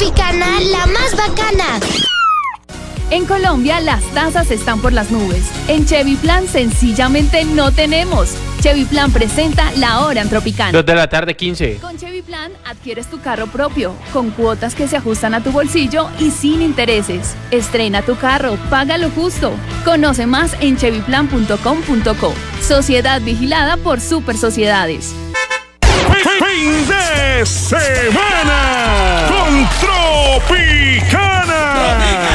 Tropicana, la más bacana. En Colombia las tasas están por las nubes. En Chevy Plan sencillamente no tenemos. Chevy Plan presenta La Hora en Tropicana. 2 de la tarde, 15. Con Chevy Plan adquieres tu carro propio, con cuotas que se ajustan a tu bolsillo y sin intereses. Estrena tu carro, paga lo justo. Conoce más en chevyplan.com.co. Sociedad vigilada por Super Sociedades. ¡Fin de semana! ¡Con Tropicana!